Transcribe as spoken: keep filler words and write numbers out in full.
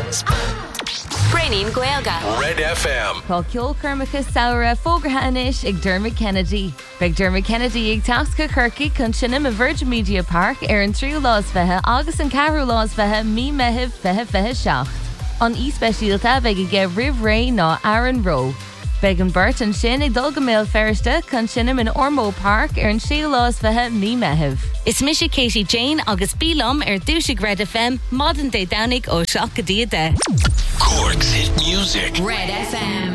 Brainin Gaelga. Red F M. Tá ceol curmachas saoire fógratha inis ag Dermot Kennedy. Beag Dermot Kennedy ag tasca Kirky chun sinnim a Virgin Media Park ar an tríú lás fethe agus an ceathrú lás fethe mí meitheamh fethe fethe seacht. An íspéisialta beag ag ge Ribh Ray ná Aaron Rowe. Beag an Bert an sin ag dul go méal ferriste chun sinnim in Ormeau Park ar an tríú lás fethe mí meitheamh. Is Misha Katie Jane agus Bílam ar dúisig Red F M, modern day Downig ó seach go dia de. Cork's hit music. Red F M.